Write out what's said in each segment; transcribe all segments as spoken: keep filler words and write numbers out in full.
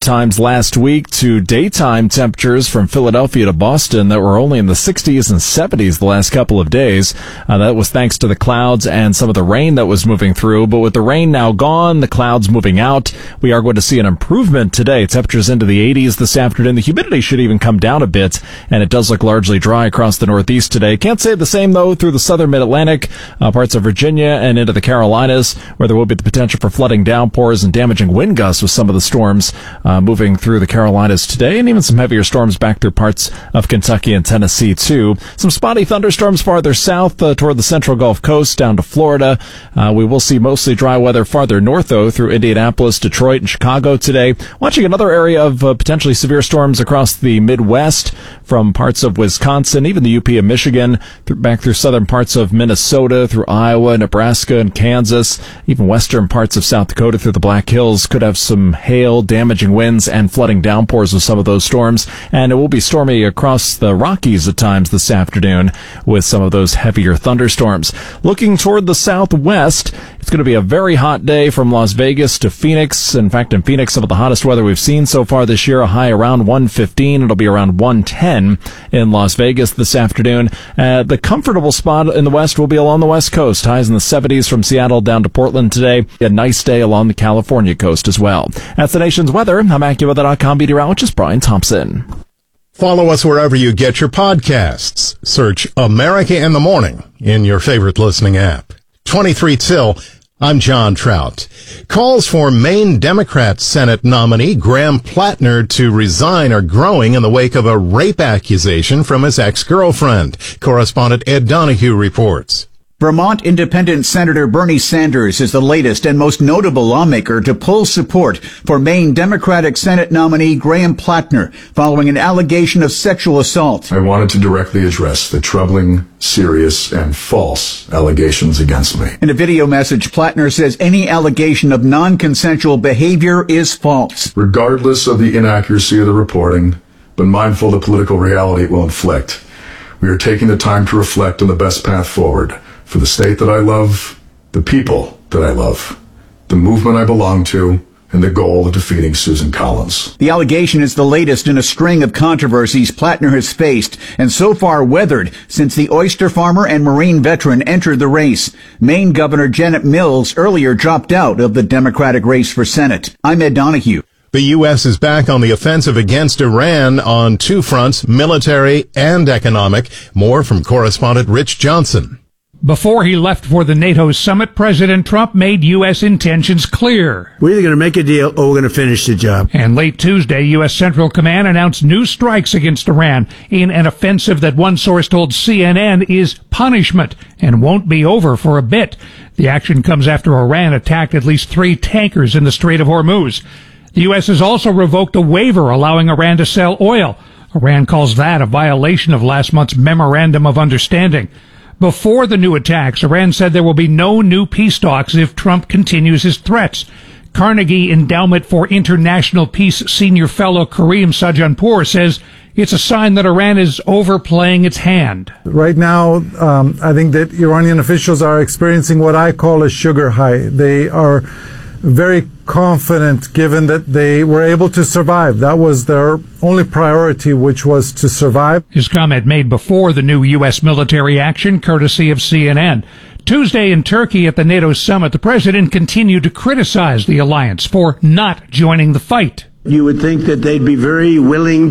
times last week to daytime temperatures from Philadelphia to Boston that were only in the sixties and seventies the last couple of days. Uh, that was thanks to the clouds and some of the rain that was moving through. But with the rain now gone, the clouds moving out, we are going to see an improvement today. Temperatures into the eighties this afternoon. The humidity should even come down a bit, and it does look largely dry across the Northeast today. Can't say the same, though, through the southern mid-Atlantic, uh, parts of Virginia and into the Carolinas, where there will be the potential for flooding, downpours, and damaging wind gusts with some of the storms uh, moving through the Carolinas today, and even some heavier storms back through parts of Kentucky and Tennessee, too. Some spotty thunderstorms farther south uh, toward the central Gulf Coast down to Florida. Uh, we will see mostly dry weather farther north, though, through Indianapolis, Detroit, and Chicago today. Watching another area of uh, potentially severe storms across the Midwest from parts of Wisconsin, even the U P of Michigan, through, back through southern parts of Minnesota, through Iowa, Nebraska, and Kansas, even western parts of South Dakota through the Black Hills could have some hail, damaging winds, and flooding downpours with some of those storms. And it will be stormy across the Rockies at times this afternoon with some of those heavier thunderstorms. Looking toward the southwest, it's going to be a very hot day from Las Vegas to Phoenix. In fact, in Phoenix, some of the hottest weather we've seen so far this year, a high around one fifteen. It'll be around one ten in Las Vegas this afternoon. Uh, the comfortable spot in the west will be along the west coast. Highs in the seventies from Seattle down to Portland today. A nice day along the California coast as well. That's the nation's weather. I'm AccuWeather dot com meteorologist Brian Thompson. Follow us wherever you get your podcasts. Search America in the Morning in your favorite listening app. twenty-three till. I'm John Trout. Calls for Maine Democrat Senate nominee Graham Plattner to resign are growing in the wake of a rape accusation from his ex-girlfriend. Correspondent Ed Donahue reports. Vermont Independent Senator Bernie Sanders is the latest and most notable lawmaker to pull support for Maine Democratic Senate nominee Graham Plattner following an allegation of sexual assault. I wanted to directly address the troubling, serious, and false allegations against me. In a video message, Plattner says any allegation of non-consensual behavior is false. Regardless of the inaccuracy of the reporting, but mindful of the political reality it will inflict, we are taking the time to reflect on the best path forward for the state that I love, the people that I love, the movement I belong to, and the goal of defeating Susan Collins. The allegation is the latest in a string of controversies Plattner has faced and so far weathered since the oyster farmer and Marine veteran entered the race. Maine Governor Janet Mills earlier dropped out of the Democratic race for Senate. I'm Ed Donahue. The U S is back on the offensive against Iran on two fronts, military and economic. More from correspondent Rich Johnson. Before he left for the NATO summit, President Trump made U S intentions clear. We're either going to make a deal or we're going to finish the job. And late Tuesday, U S Central Command announced new strikes against Iran in an offensive that one source told C N N is punishment and won't be over for a bit. The action comes after Iran attacked at least three tankers in the Strait of Hormuz. The U S has also revoked a waiver allowing Iran to sell oil. Iran calls that a violation of last month's Memorandum of Understanding. Before the new attacks, Iran said there will be no new peace talks if Trump continues his threats. Carnegie Endowment for International Peace senior fellow Kareem Sajanpour says it's a sign that Iran is overplaying its hand. Right now, um, I think that Iranian officials are experiencing what I call a sugar high. They are very confident given that they were able to survive. That was their only priority, which was to survive. His comment made before the new U S military action, courtesy of C N N. Tuesday in Turkey at the NATO summit, the president continued to criticize the alliance for not joining the fight. You would think that they'd be very willing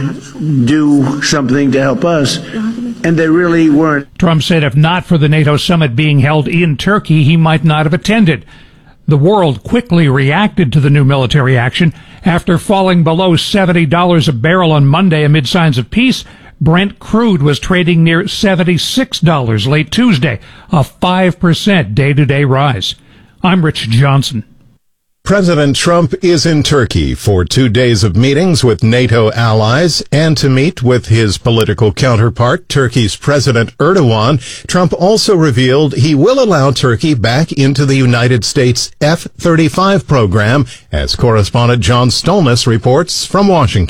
to do something to help us, and they really weren't. Trump said if not for the NATO summit being held in Turkey, he might not have attended. The world quickly reacted to the new military action. After falling below seventy dollars a barrel on Monday amid signs of peace, Brent crude was trading near seventy-six dollars late Tuesday, a five percent day-to-day rise. I'm Rich Johnson. President Trump is in Turkey for two days of meetings with NATO allies and to meet with his political counterpart, Turkey's President Erdogan. Trump also revealed he will allow Turkey back into the United States F thirty-five program, as correspondent John Stolness reports from Washington.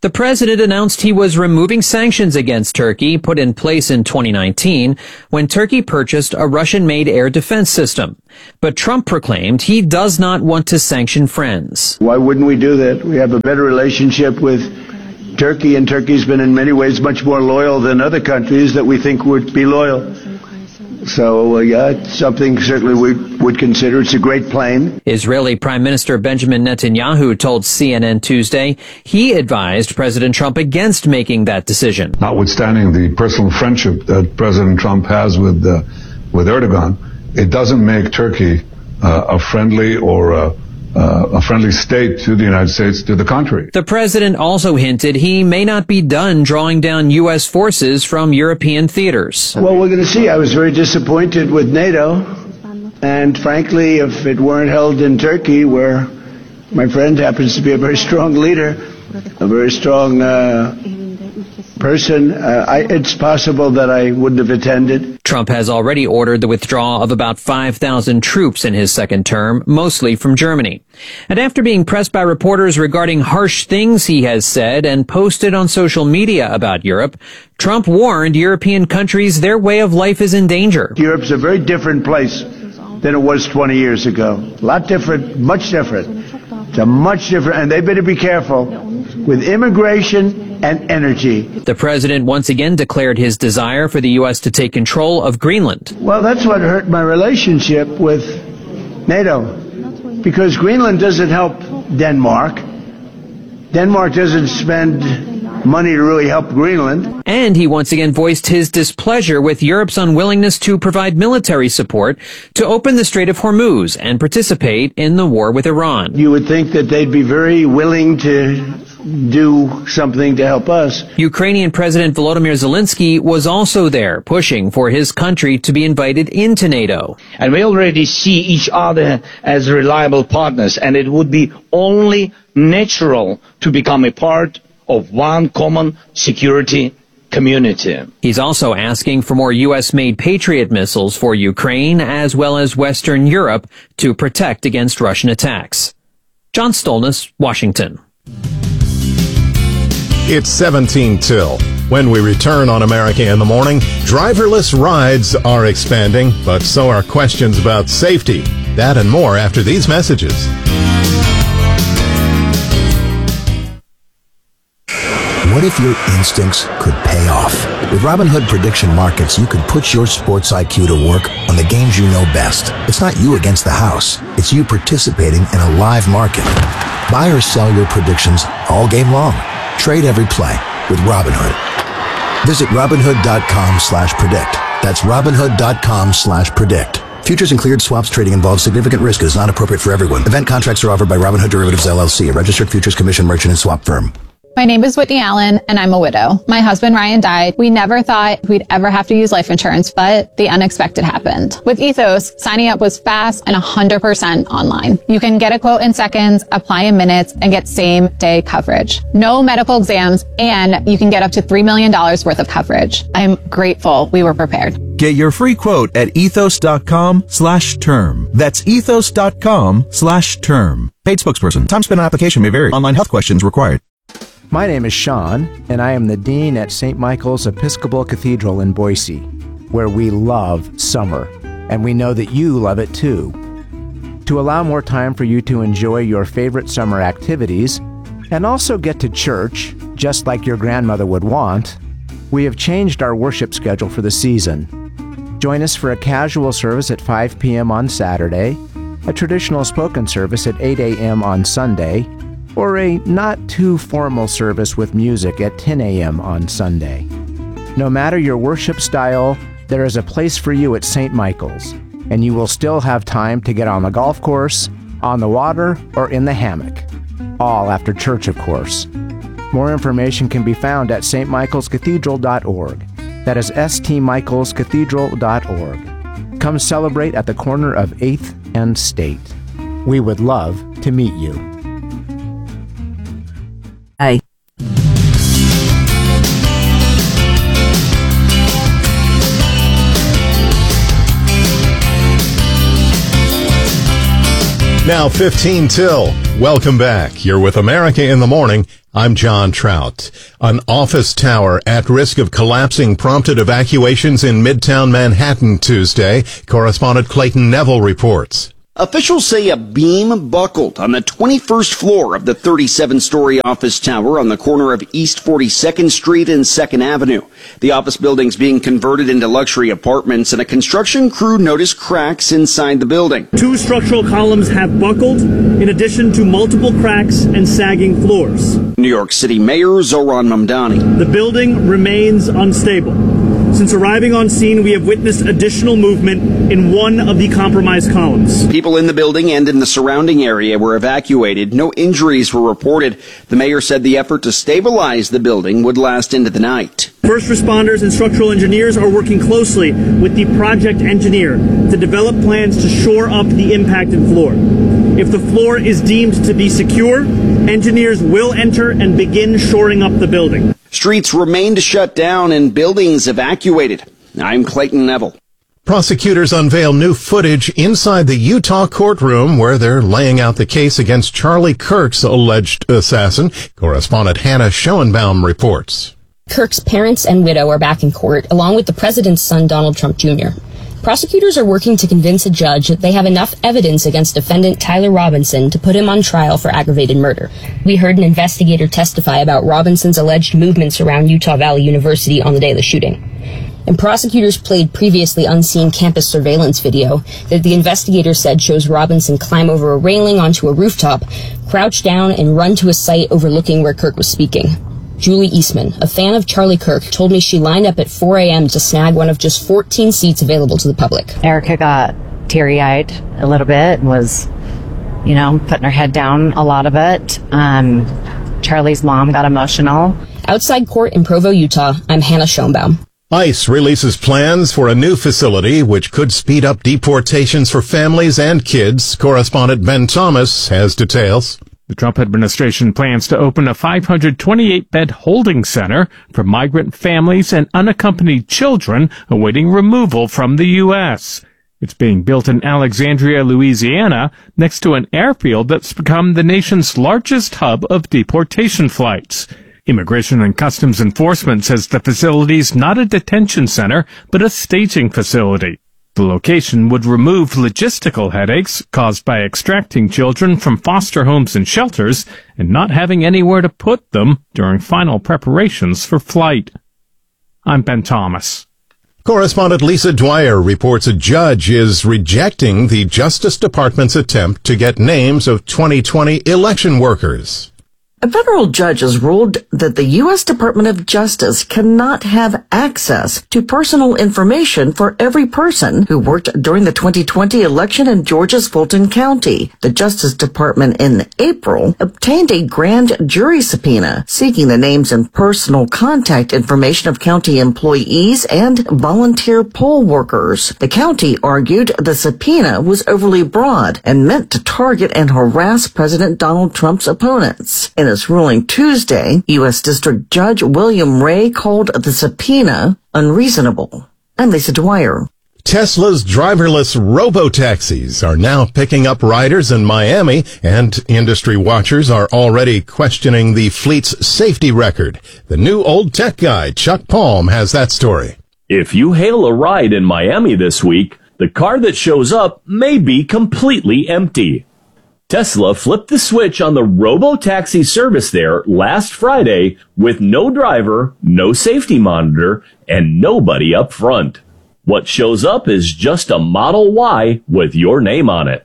The president announced he was removing sanctions against Turkey put in place in twenty nineteen when Turkey purchased a Russian-made air defense system. But Trump proclaimed he does not want to sanction friends. Why wouldn't we do that? We have a better relationship with Turkey, and Turkey's been in many ways much more loyal than other countries that we think would be loyal. So, uh, yeah, it's something certainly we would consider. It's a great plane. Israeli Prime Minister Benjamin Netanyahu told C N N Tuesday he advised President Trump against making that decision. Notwithstanding the personal friendship that President Trump has with uh, with Erdogan, it doesn't make Turkey uh, a friendly or uh, Uh, a friendly state to the United States. To the contrary. The president also hinted he may not be done drawing down U S forces from European theaters. Well, we're going to see. I was very disappointed with NATO. And frankly, if it weren't held in Turkey, where my friend happens to be a very strong leader, a very strong uh, person, uh, I, it's possible that I wouldn't have attended. Trump has already ordered the withdrawal of about five thousand troops in his second term, mostly from Germany. And after being pressed by reporters regarding harsh things he has said and posted on social media about Europe, Trump warned European countries their way of life is in danger. Europe's a very different place than it was twenty years ago. A lot different, much different. It's a much different, and they better be careful with immigration and energy. The president once again declared his desire for the U S to take control of Greenland. Well, that's what hurt my relationship with NATO, because Greenland doesn't help Denmark. Denmark doesn't spend money to really help Greenland. And he once again voiced his displeasure with Europe's unwillingness to provide military support to open the Strait of Hormuz and participate in the war with Iran. You would think that they'd be very willing to do something to help us. Ukrainian President Volodymyr Zelensky was also there, pushing for his country to be invited into NATO. And we already see each other as reliable partners, and it would be only natural to become a part of one common security community. He's also asking for more U S-made Patriot missiles for Ukraine as well as Western Europe to protect against Russian attacks. John Stolness, Washington. It's seventeen till. When we return on America in the Morning, driverless rides are expanding, but so are questions about safety. That and more after these messages. What if your instincts could pay off? With Robinhood Prediction Markets, you could put your sports I Q to work on the games you know best. It's not you against the house. It's you participating in a live market. Buy or sell your predictions all game long. Trade every play with Robinhood. Visit Robinhood.com slash predict. That's Robinhood.com slash predict. Futures and cleared swaps trading involves significant risk and is not appropriate for everyone. Event contracts are offered by Robinhood Derivatives, L L C, a registered futures commission merchant and swap firm. My name is Whitney Allen, and I'm a widow. My husband, Ryan, died. We never thought we'd ever have to use life insurance, but the unexpected happened. With Ethos, signing up was fast and one hundred percent online. You can get a quote in seconds, apply in minutes, and get same-day coverage. No medical exams, and you can get up to three million dollars worth of coverage. I'm grateful we were prepared. Get your free quote at ethos.com slash term. That's ethos.com slash term. Paid spokesperson. Time spent on application may vary. Online health questions required. My name is Sean, and I am the Dean at Saint Michael's Episcopal Cathedral in Boise, where we love summer, and we know that you love it too. To allow more time for you to enjoy your favorite summer activities, and also get to church, just like your grandmother would want, we have changed our worship schedule for the season. Join us for a casual service at five p.m. on Saturday, a traditional spoken service at eight a.m. on Sunday, or a not-too-formal service with music at ten a.m. on Sunday. No matter your worship style, there is a place for you at Saint Michael's, and you will still have time to get on the golf course, on the water, or in the hammock. All after church, of course. More information can be found at s t michaels cathedral dot org. That is s t michaels cathedral dot org. Come celebrate at the corner of eighth and State. We would love to meet you. Hi. Now fifteen till. Welcome back. You're with America in the Morning. I'm John Trout. An office tower at risk of collapsing prompted evacuations in Midtown Manhattan Tuesday. Correspondent Clayton Neville reports. Officials say a beam buckled on the twenty-first floor of the thirty-seven story office tower on the corner of East forty-second Street and second Avenue. The office building's being converted into luxury apartments, and a construction crew noticed cracks inside the building. Two structural columns have buckled, in addition to multiple cracks and sagging floors. New York City Mayor Zohran Mamdani. The building remains unstable. Since arriving on scene, we have witnessed additional movement in one of the compromised columns. People in the building and in the surrounding area were evacuated. No injuries were reported. The mayor said the effort to stabilize the building would last into the night. First responders and structural engineers are working closely with the project engineer to develop plans to shore up the impacted floor. If the floor is deemed to be secure, engineers will enter and begin shoring up the building. Streets remained shut down and buildings evacuated. I'm Clayton Neville. Prosecutors unveil new footage inside the Utah courtroom where they're laying out the case against Charlie Kirk's alleged assassin. Correspondent Hannah Schoenbaum reports. Kirk's parents and widow are back in court, along with the president's son, Donald Trump Junior Prosecutors are working to convince a judge that they have enough evidence against defendant Tyler Robinson to put him on trial for aggravated murder. We heard an investigator testify about Robinson's alleged movements around Utah Valley University on the day of the shooting. And prosecutors played previously unseen campus surveillance video that the investigator said shows Robinson climb over a railing onto a rooftop, crouch down, and run to a site overlooking where Kirk was speaking. Julie Eastman, a fan of Charlie Kirk, told me she lined up at four a.m. to snag one of just fourteen seats available to the public. Erica got teary-eyed a little bit and was, you know, putting her head down a lot of it. Um, Charlie's mom got emotional. Outside court in Provo, Utah, I'm Hannah Schoenbaum. ICE releases plans for a new facility which could speed up deportations for families and kids. Correspondent Ben Thomas has details. The Trump administration plans to open a five hundred twenty-eight bed holding center for migrant families and unaccompanied children awaiting removal from the U S. It's being built in Alexandria, Louisiana, next to an airfield that's become the nation's largest hub of deportation flights. Immigration and Customs Enforcement says the facility's not a detention center, but a staging facility. The location would remove logistical headaches caused by extracting children from foster homes and shelters and not having anywhere to put them during final preparations for flight. I'm Ben Thomas. Correspondent Lisa Dwyer reports a judge is rejecting the Justice Department's attempt to get names of twenty twenty election workers. A federal judge has ruled that the U S Department of Justice cannot have access to personal information for every person who worked during the twenty twenty election in Georgia's Fulton County. The Justice Department in April obtained a grand jury subpoena seeking the names and personal contact information of county employees and volunteer poll workers. The county argued the subpoena was overly broad and meant to target and harass President Donald Trump's opponents. In his ruling Tuesday, U S District Judge William Ray called the subpoena unreasonable. I'm Lisa Dwyer. Tesla's driverless robo-taxis are now picking up riders in Miami, and industry watchers are already questioning the fleet's safety record. The new old tech guy, Chuck Palm, has that story. If you hail a ride in Miami this week, the car that shows up may be completely empty. Tesla flipped the switch on the robo-taxi service there last Friday with no driver, no safety monitor, and nobody up front. What shows up is just a Model Y with your name on it.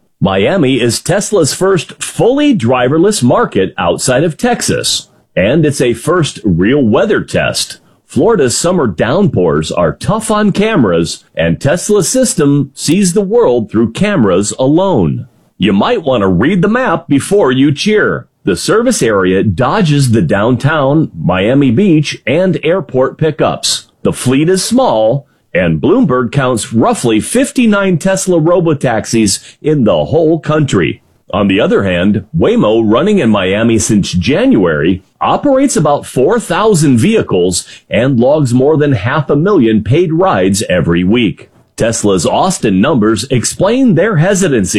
Miami is Tesla's first fully driverless market outside of Texas, and it's a first real weather test. Florida's summer downpours are tough on cameras, and Tesla's system sees the world through cameras alone. You might want to read the map before you cheer. The service area dodges the downtown, Miami Beach, and airport pickups. The fleet is small, and Bloomberg counts roughly fifty-nine Tesla robotaxis in the whole country. On the other hand, Waymo, running in Miami since January, operates about four thousand vehicles and logs more than half a million paid rides every week. Tesla's Austin numbers explain their hesitancy.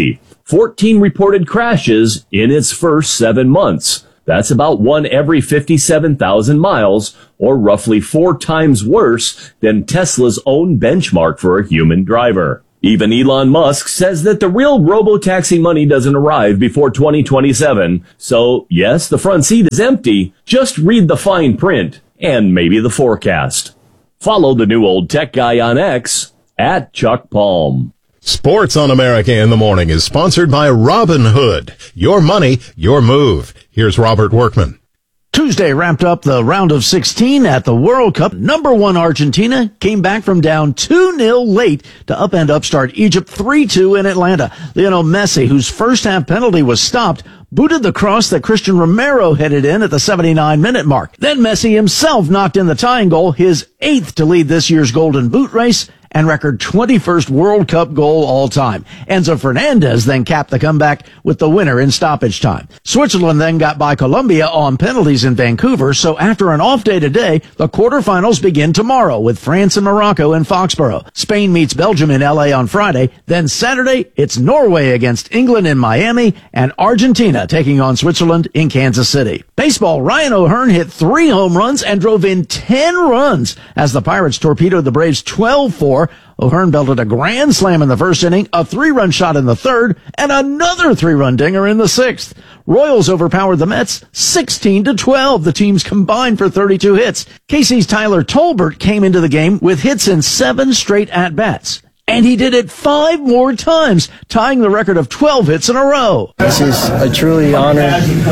fourteen reported crashes in its first seven months. That's about one every fifty-seven thousand miles, or roughly four times worse than Tesla's own benchmark for a human driver. Even Elon Musk says that the real robo-taxi money doesn't arrive before twenty twenty-seven. So, yes, the front seat is empty. Just read the fine print and maybe the forecast. Follow the new old tech guy on X at Chuck Palm. Sports on America in the Morning is sponsored by Robinhood. Your money, your move. Here's Robert Workman. Tuesday wrapped up the round of sixteen at the World Cup. Number one Argentina came back from down two nil late to upend upstart Egypt three two in Atlanta. Lionel Messi, whose first half penalty was stopped, booted the cross that Christian Romero headed in at the seventy-nine minute mark. Then Messi himself knocked in the tying goal, his eighth to lead this year's Golden Boot race, and record twenty-first World Cup goal all time. Enzo Fernandez then capped the comeback with the winner in stoppage time. Switzerland then got by Colombia on penalties in Vancouver, so after an off day today, the quarterfinals begin tomorrow with France and Morocco in Foxborough. Spain meets Belgium in L A on Friday. Then Saturday, it's Norway against England in Miami and Argentina taking on Switzerland in Kansas City. Baseball, Ryan O'Hearn hit three home runs and drove in ten runs as the Pirates torpedoed the Braves twelve four. O'Hearn belted a grand slam in the first inning, a three-run shot in the third, and another three-run dinger in the sixth. Royals overpowered the Mets sixteen to twelve. The teams combined for thirty-two hits. K C's Tyler Tolbert came into the game with hits in seven straight at-bats. And he did it five more times, tying the record of twelve hits in a row. This is a truly honor.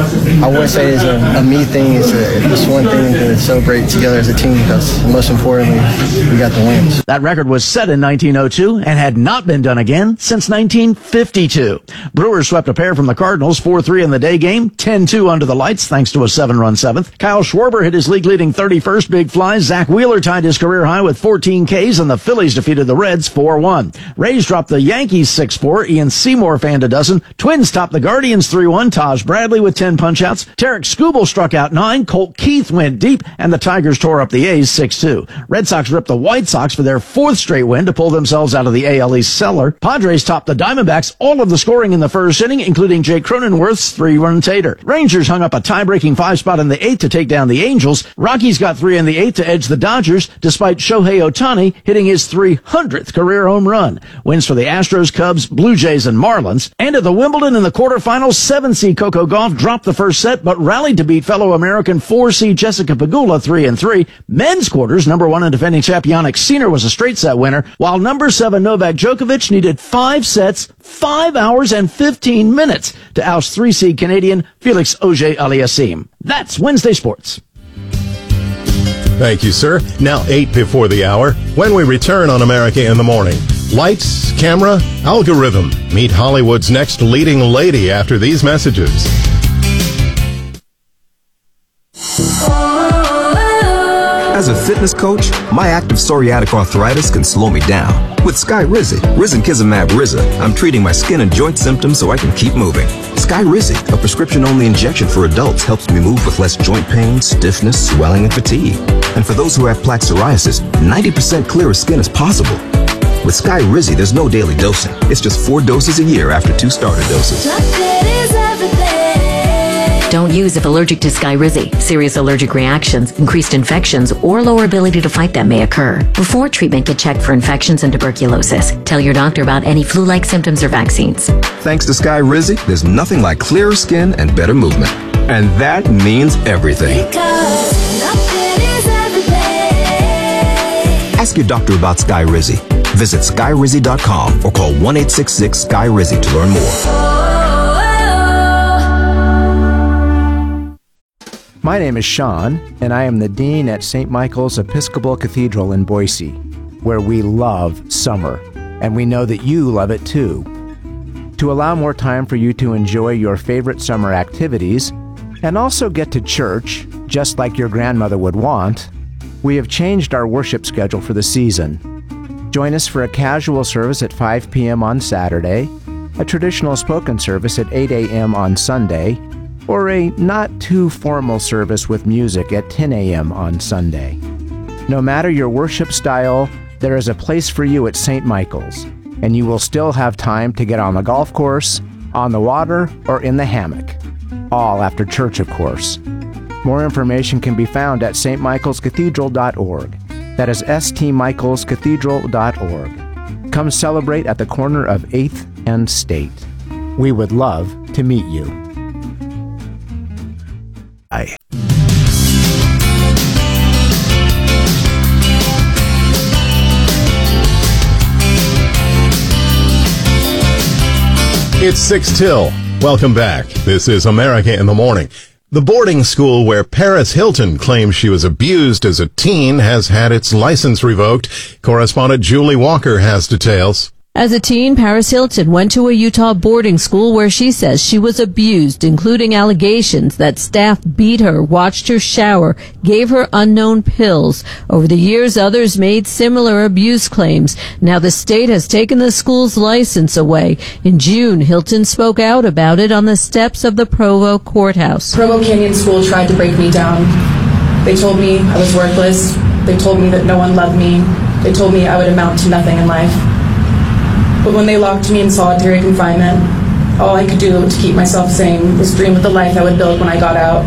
I wouldn't say it's a, a me thing. It's a, just one thing to celebrate together as a team because most importantly, we got the wins. That record was set in nineteen oh two and had not been done again since nineteen fifty-two. Brewers swept a pair from the Cardinals, four three in the day game, ten two under the lights thanks to a seven-run seventh. Kyle Schwarber hit his league-leading thirty-first big fly. Zach Wheeler tied his career high with fourteen Ks, and the Phillies defeated the Reds four one. Rays dropped the Yankees six four. Ian Seymour fanned a dozen. Twins topped the Guardians three one. Taj Bradley with ten punch-outs. Tarek Skubal struck out nine. Colt Keith went deep, and the Tigers tore up the A's six two. Red Sox ripped the White Sox for their fourth straight win to pull themselves out of the A L East cellar. Padres topped the Diamondbacks, all of the scoring in the first inning, including Jake Cronenworth's three-run tater. Rangers hung up a tie-breaking five spot in the eighth to take down the Angels. Rockies got three in the eighth to edge the Dodgers, despite Shohei Ohtani hitting his three hundredth career home run. Wins for the Astros, Cubs, Blue Jays, and Marlins. And at the Wimbledon in the quarterfinals, seven seed Coco Gauff dropped the first set, but rallied to beat fellow American four seed Jessica Pegula three and three. Men's quarters, number one and defending champ Jannik Sinner was a straight set winner, while number seven Novak Djokovic needed five sets, five hours and fifteen minutes to oust three seed Canadian Felix Auger-Aliassime. That's Wednesday Sports. Thank you, sir. Now eight before the hour. When we return on America in the Morning. Lights, camera, algorithm. Meet Hollywood's next leading lady after these messages. As a fitness coach, my active psoriatic arthritis can slow me down. With Skyrizi, Risankizumab Riza, I'm treating my skin and joint symptoms so I can keep moving. Skyrizi, a prescription-only injection for adults, helps me move with less joint pain, stiffness, swelling, and fatigue. And for those who have plaque psoriasis, ninety percent clearer skin is possible. With Skyrizi, there's no daily dosing. It's just four doses a year after two starter doses. Don't use if allergic to Skyrizi. Serious allergic reactions, increased infections, or lower ability to fight them may occur. Before treatment, get checked for infections and tuberculosis. Tell your doctor about any flu-like symptoms or vaccines. Thanks to Skyrizi, there's nothing like clearer skin and better movement. And that means everything. Ask your doctor about Skyrizi. Visit Skyrizi dot com or call one eight six six Skyrizi to learn more. My name is Sean, and I am the Dean at Saint Michael's Episcopal Cathedral in Boise, where we love summer, and we know that you love it too. To allow more time for you to enjoy your favorite summer activities, and also get to church, just like your grandmother would want, we have changed our worship schedule for the season. Join us for a casual service at five p.m. on Saturday, a traditional spoken service at eight a.m. on Sunday, or a not-too-formal service with music at ten a.m. on Sunday. No matter your worship style, there is a place for you at Saint Michael's, and you will still have time to get on the golf course, on the water, or in the hammock. All after church, of course. More information can be found at s t michaels cathedral dot org. That is s t michaels cathedral dot org. Come celebrate at the corner of eighth and State. We would love to meet you. Bye. It's six till. Welcome back. This is America in the Morning. The boarding school where Paris Hilton claims she was abused as a teen has had its license revoked. Correspondent Julie Walker has details. As a teen, Paris Hilton went to a Utah boarding school where she says she was abused, including allegations that staff beat her, watched her shower, gave her unknown pills. Over the years, others made similar abuse claims. Now the state has taken the school's license away. In June, Hilton spoke out about it on the steps of the Provo courthouse. Provo Canyon School tried to break me down. They told me I was worthless. They told me that no one loved me. They told me I would amount to nothing in life. But when they locked me in solitary confinement, all I could do to keep myself sane was dream of the life I would build when I got out.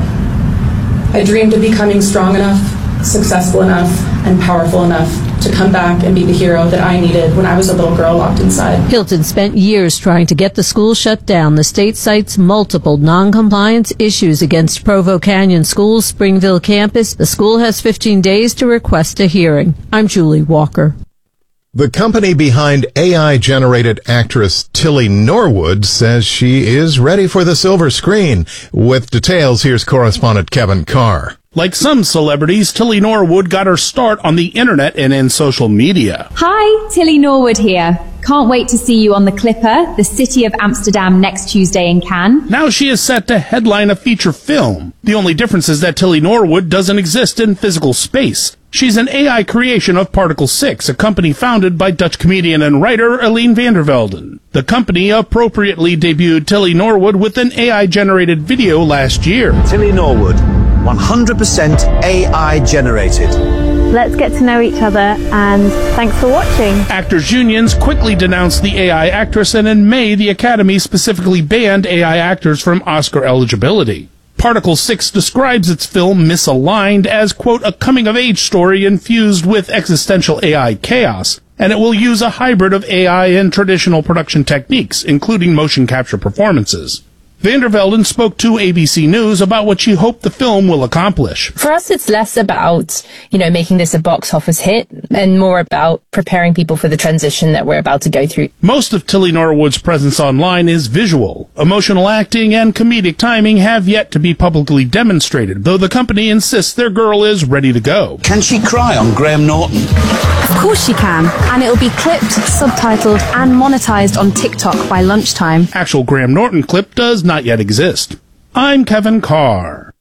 I dreamed of becoming strong enough, successful enough, and powerful enough to come back and be the hero that I needed when I was a little girl locked inside. Hilton spent years trying to get the school shut down. The state cites multiple non-compliance issues against Provo Canyon School's Springville campus. The school has fifteen days to request a hearing. I'm Julie Walker. The company behind A I-generated actress Tilly Norwood says she is ready for the silver screen. With details, here's correspondent Kevin Carr. Like some celebrities, Tilly Norwood got her start on the internet and in social media. Hi, Tilly Norwood here. Can't wait to see you on the Clipper, the City of Amsterdam, next Tuesday in Cannes. Now she is set to headline a feature film. The only difference is that Tilly Norwood doesn't exist in physical space. She's an A I creation of Particle six, a company founded by Dutch comedian and writer Eline van der Velden. The company appropriately debuted Tilly Norwood with an A I-generated video last year. Tilly Norwood, one hundred percent A I generated. Let's get to know each other, and thanks for watching. Actors unions quickly denounced the A I actress, and in May, the Academy specifically banned A I actors from Oscar eligibility. Particle six describes its film Misaligned as, quote, a coming-of-age story infused with existential A I chaos, and it will use a hybrid of A I and traditional production techniques, including motion capture performances. Van der Velden spoke to A B C News about what she hoped the film will accomplish. For us, it's less about, you know, making this a box office hit and more about preparing people for the transition that we're about to go through. Most of Tilly Norwood's presence online is visual. Emotional acting and comedic timing have yet to be publicly demonstrated, though the company insists their girl is ready to go. Can she cry on Graham Norton? Of course she can, and it'll be clipped, subtitled, and monetized on TikTok by lunchtime. Actual Graham Norton clip does not yet exist. I'm Kevin Carr.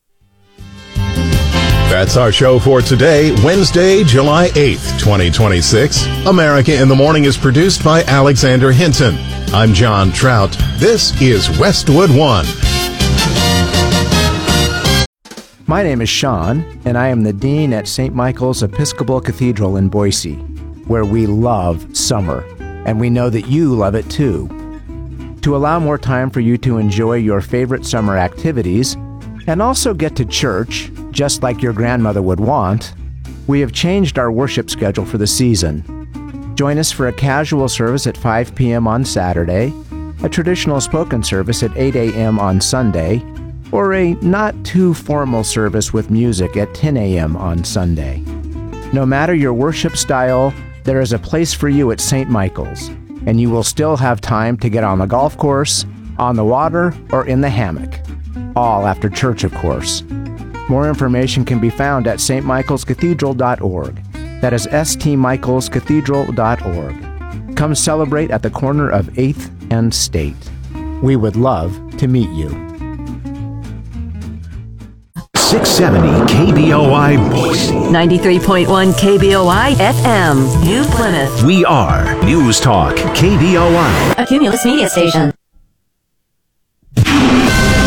That's our show for today, Wednesday, July eighth, twenty twenty-six. America in the Morning is produced by Alexander Hinton. I'm John Trout. This is Westwood One. My name is Sean, and I am the Dean at Saint Michael's Episcopal Cathedral in Boise, where we love summer, and we know that you love it too. To allow more time for you to enjoy your favorite summer activities, and also get to church, just like your grandmother would want, we have changed our worship schedule for the season. Join us for a casual service at five p.m. on Saturday, a traditional spoken service at eight a.m. on Sunday, or a not-too-formal service with music at ten a.m. on Sunday. No matter your worship style, there is a place for you at Saint Michael's, and you will still have time to get on the golf course, on the water, or in the hammock. All after church, of course. More information can be found at s t michaels cathedral dot org. That is s t michaels cathedral dot org. Come celebrate at the corner of eighth and State. We would love to meet you. six seventy K B O I Boise. ninety-three point one K B O I F M, New Plymouth. We are News Talk K B O I. A Cumulus media station. This is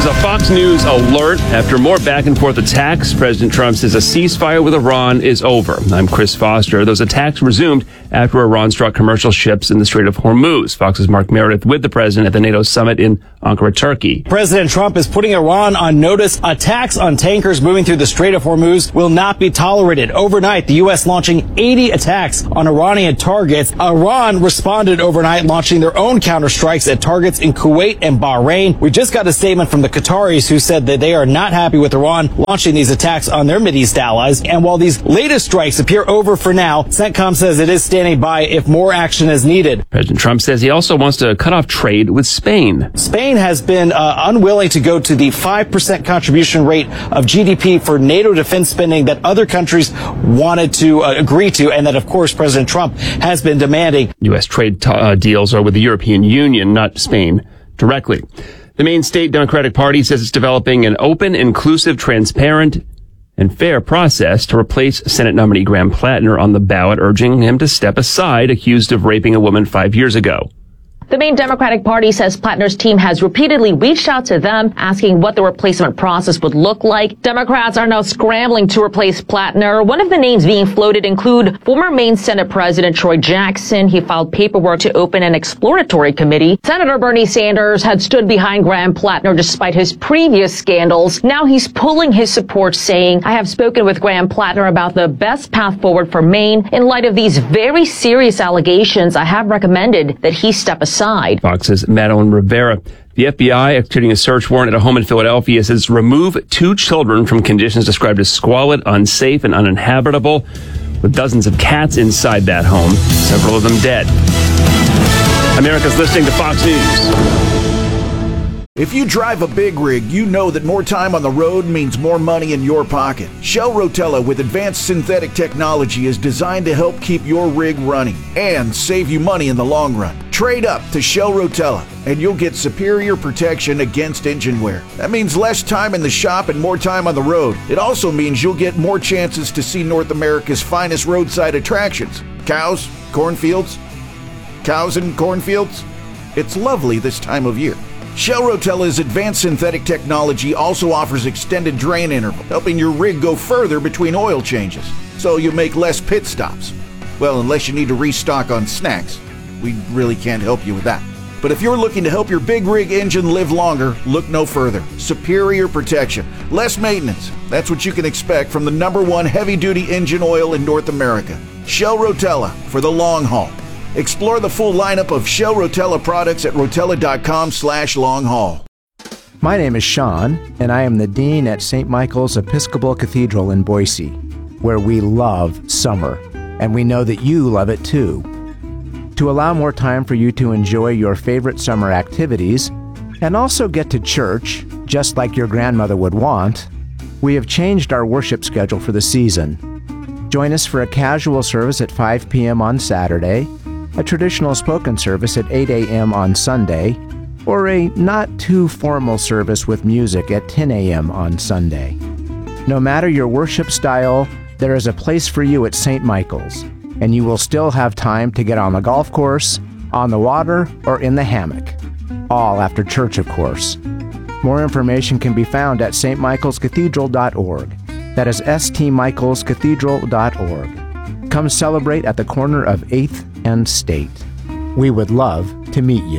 is a Fox News alert. After more back and forth attacks, President Trump says a ceasefire with Iran is over. I'm Chris Foster. Those attacks resumed after Iran struck commercial ships in the Strait of Hormuz. Fox's Mark Meredith with the president at the NATO summit in Ankara, Turkey. President Trump is putting Iran on notice. Attacks on tankers moving through the Strait of Hormuz will not be tolerated. Overnight, the U S launching eighty attacks on Iranian targets. Iran responded overnight, launching their own counterstrikes at targets in Kuwait and Bahrain. We just got a statement from the Qataris who said that they are not happy with Iran launching these attacks on their Mideast allies. And while these latest strikes appear over for now, CENTCOM says it is standing by if more action is needed. President Trump says he also wants to cut off trade with Spain. Spain has been uh, unwilling to go to the five percent contribution rate of G D P for NATO defense spending that other countries wanted to uh, agree to, and that, of course, President Trump has been demanding. U S trade t- uh, deals are with the European Union, not Spain directly. The Maine State Democratic Party says it's developing an open, inclusive, transparent, and fair process to replace Senate nominee Graham Plattner on the ballot, urging him to step aside, accused of raping a woman five years ago. The Maine Democratic Party says Plattner's team has repeatedly reached out to them, asking what the replacement process would look like. Democrats are now scrambling to replace Plattner. One of the names being floated include former Maine Senate President Troy Jackson. He filed paperwork to open an exploratory committee. Senator Bernie Sanders had stood behind Graham Plattner despite his previous scandals. Now he's pulling his support, saying, I have spoken with Graham Plattner about the best path forward for Maine. In light of these very serious allegations, I have recommended that he step aside. Side. Fox's Madeline Rivera. The F B I executing a search warrant at a home in Philadelphia says remove two children from conditions described as squalid, unsafe, and uninhabitable, with dozens of cats inside that home, several of them dead. America's listening to Fox News. If you drive a big rig, you know that more time on the road means more money in your pocket. Shell Rotella with advanced synthetic technology is designed to help keep your rig running and save you money in the long run. Trade up to Shell Rotella and you'll get superior protection against engine wear. That means less time in the shop and more time on the road. It also means you'll get more chances to see North America's finest roadside attractions. Cows, cornfields, cows and cornfields. It's lovely this time of year. Shell Rotella's advanced synthetic technology also offers extended drain interval, helping your rig go further between oil changes, so you make less pit stops. Well, unless you need to restock on snacks. We really can't help you with that. But if you're looking to help your big rig engine live longer, look no further. Superior protection, less maintenance. That's what you can expect from the number one heavy-duty engine oil in North America. Shell Rotella for the long haul. Explore the full lineup of Shell Rotella products at rotella.com slash long haul. My name is Sean, and I am the Dean at Saint Michael's Episcopal Cathedral in Boise, where we love summer, and we know that you love it too. To allow more time for you to enjoy your favorite summer activities, and also get to church, just like your grandmother would want, we have changed our worship schedule for the season. Join us for a casual service at five p.m. on Saturday, a traditional spoken service at eight a.m. on Sunday, or a not-too-formal service with music at ten a.m. on Sunday. No matter your worship style, there is a place for you at Saint Michael's, and you will still have time to get on the golf course, on the water, or in the hammock. All after church, of course. More information can be found at s t michaels cathedral dot org. That is s t michaels cathedral dot org. Come celebrate at the corner of eighth and State. We would love to meet you.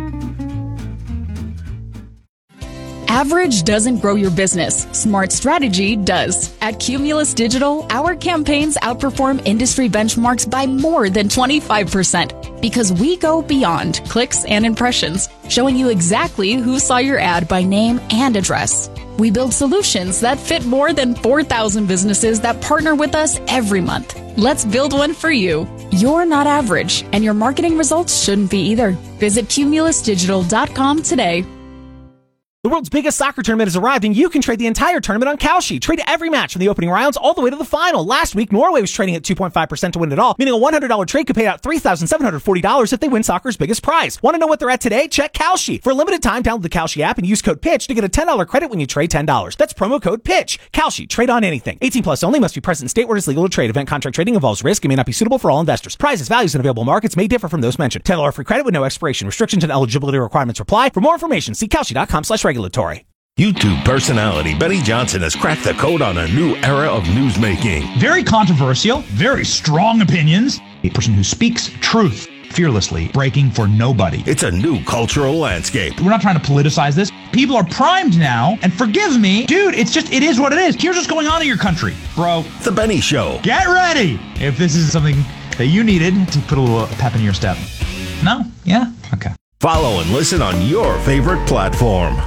Average doesn't grow your business. Smart strategy does. At Cumulus Digital, our campaigns outperform industry benchmarks by more than twenty-five percent because we go beyond clicks and impressions, showing you exactly who saw your ad by name and address. We build solutions that fit more than four thousand businesses that partner with us every month. Let's build one for you. You're not average, and your marketing results shouldn't be either. Visit cumulus digital dot com today. The world's biggest soccer tournament has arrived, and you can trade the entire tournament on Kalshi. Trade every match from the opening rounds all the way to the final. Last week, Norway was trading at two point five percent to win it all, meaning a one hundred dollars trade could pay out three thousand seven hundred forty dollars if they win soccer's biggest prize. Want to know what they're at today? Check Kalshi. For a limited time, download the Kalshi app and use code PITCH to get a ten dollars credit when you trade ten dollars. That's promo code PITCH. Kalshi. Trade on anything. eighteen plus only. Must be present in state where it's legal to trade. Event contract trading involves risk and may not be suitable for all investors. Prizes, values, and available markets may differ from those mentioned. ten dollars free credit with no expiration. Restrictions and eligibility requirements apply. For more information, see Kalshi dot com slash regulatory. YouTube personality Benny Johnson has cracked the code on a new era of newsmaking. Very controversial, very strong opinions. A person who speaks truth fearlessly, breaking for nobody. It's a new cultural landscape. We're not trying to politicize this. People are primed now, and forgive me, dude, it's just, it is what it is. Here's what's going on in your country, bro. The Benny Show. Get ready if this is something that you needed to put a little pep in your step. No? Yeah? Okay. Follow and listen on your favorite platform.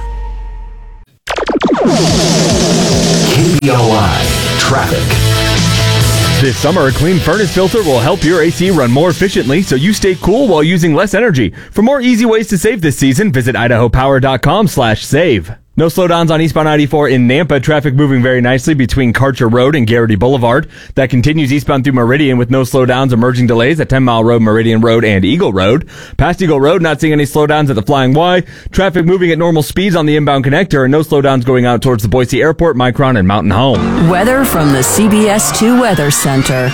K B O I Traffic. This summer, a clean furnace filter will help your A C run more efficiently so you stay cool while using less energy. For more easy ways to save this season, visit idahopower.com slash save. No slowdowns on eastbound ninety-four in Nampa. Traffic moving very nicely between Karcher Road and Garrity Boulevard. That continues eastbound through Meridian with no slowdowns. Emerging delays at ten mile Road, Meridian Road, and Eagle Road. Past Eagle Road, not seeing any slowdowns at the Flying Y. Traffic moving at normal speeds on the inbound connector, and no slowdowns going out towards the Boise Airport, Micron, and Mountain Home. Weather from the C B S two Weather Center.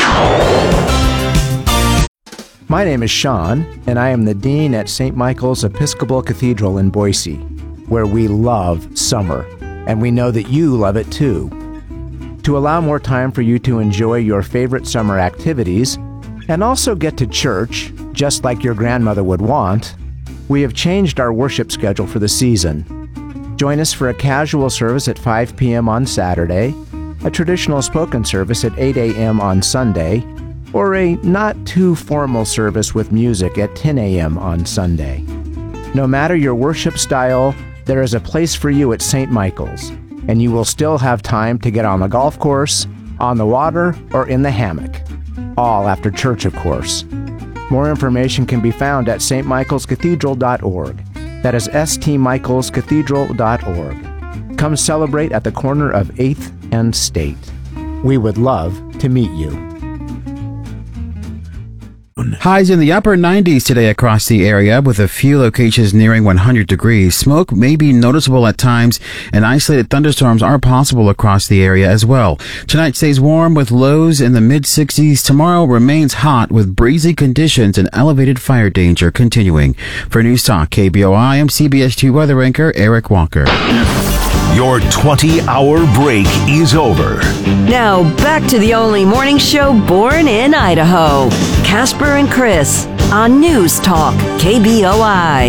My name is Sean, and I am the Dean at Saint Michael's Episcopal Cathedral in Boise, where we love summer, and we know that you love it too. To allow more time for you to enjoy your favorite summer activities, and also get to church, just like your grandmother would want, we have changed our worship schedule for the season. Join us for a casual service at five p.m. on Saturday, a traditional spoken service at eight a.m. on Sunday, or a not-too-formal service with music at ten a.m. on Sunday. No matter your worship style, there is a place for you at Saint Michael's, and you will still have time to get on the golf course, on the water, or in the hammock. All after church, of course. More information can be found at s t michaels cathedral dot org. That is s t michaels cathedral dot org. Come celebrate at the corner of eighth and State. We would love to meet you. Highs in the upper nineties today across the area, with a few locations nearing one hundred degrees. Smoke may be noticeable at times, and isolated thunderstorms are possible across the area as well. Tonight stays warm with lows in the mid-sixties. Tomorrow remains hot with breezy conditions and elevated fire danger continuing. For News Talk K B O I, I'm C B S two weather anchor Eric Walker. Your twenty-hour break is over. Now, back to the only morning show born in Idaho. Casper and Chris on News Talk K B O I.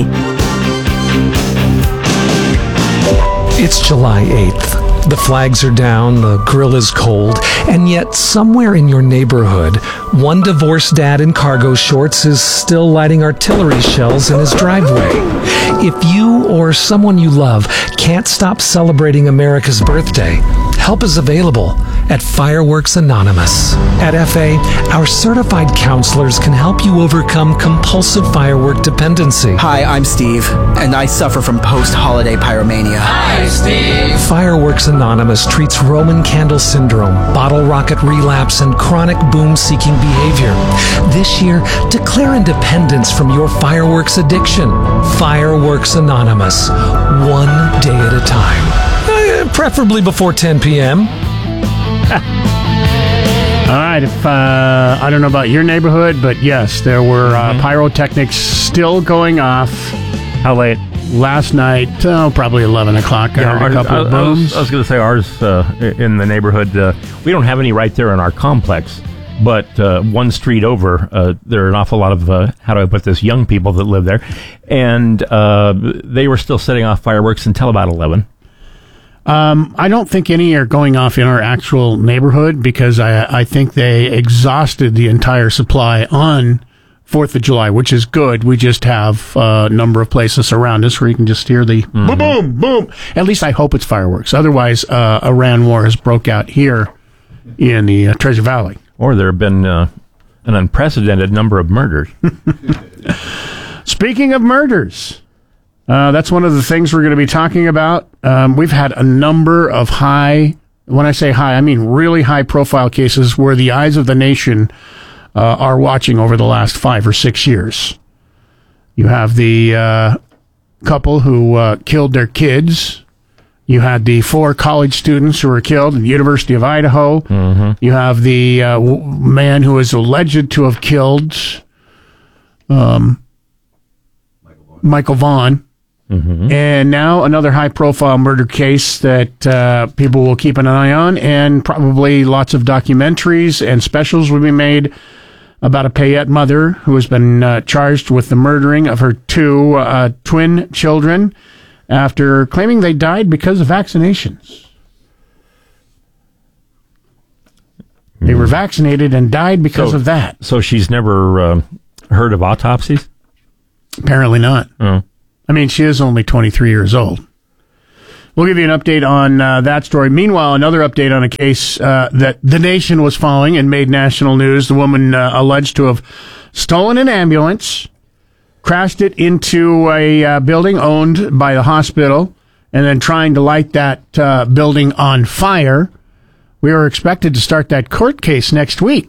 It's July eighth. The flags are down, the grill is cold, and yet somewhere in your neighborhood, one divorced dad in cargo shorts is still lighting artillery shells in his driveway. If you or someone you love can't stop celebrating America's birthday, help is available at Fireworks Anonymous. At F A, our certified counselors can help you overcome compulsive firework dependency. Hi, I'm Steve, and I suffer from post-holiday pyromania. Hi, Steve! Fireworks Anonymous treats Roman candle syndrome, bottle rocket relapse, and chronic boom-seeking behavior. This year, declare independence from your fireworks addiction. Fireworks Anonymous, one day at a time. Eh, preferably before ten p.m. All right, if uh, I don't know about your neighborhood, but yes, there were uh, mm-hmm. pyrotechnics still going off. How late? Last night, oh, probably eleven o'clock. I Yeah, heard a ours- couple of I, I was, booms. I was going to say ours uh, in the neighborhood, uh, we don't have any right there in our complex, but uh, one street over, uh, there are an awful lot of, uh, how do I put this, young people that live there, and uh, they were still setting off fireworks until about eleven. Um, I don't think any are going off in our actual neighborhood because I, I think they exhausted the entire supply on fourth of July, which is good. We just have a number of places around us where you can just hear the Mm-hmm. boom, boom, boom. At least I hope it's fireworks. Otherwise, uh, Iran war has broke out here in the uh, Treasure Valley. Or there have been uh, an unprecedented number of murders. Speaking of murders, uh, that's one of the things we're going to be talking about. Um, we've had a number of high, when I say high, I mean really high profile cases where the eyes of the nation uh, are watching over the last five or six years. You have the uh, couple who uh, killed their kids. You had the four college students who were killed at the University of Idaho. Mm-hmm. You have the uh, w- man who is alleged to have killed um, Michael Vaughn Mm-hmm. And now another high-profile murder case that uh, people will keep an eye on, and probably lots of documentaries and specials will be made about a Payette mother who has been uh, charged with the murdering of her two uh, twin children after claiming they died because of vaccinations. They were vaccinated and died because so, of that. So she's never uh, heard of autopsies? Apparently not. Oh. I mean, she is only twenty-three years old. We'll give you an update on uh, that story. Meanwhile, another update on a case uh, that the nation was following and made national news. The woman uh, alleged to have stolen an ambulance, crashed it into a uh, building owned by the hospital, and then trying to light that uh, building on fire. We were expected to start that court case next week.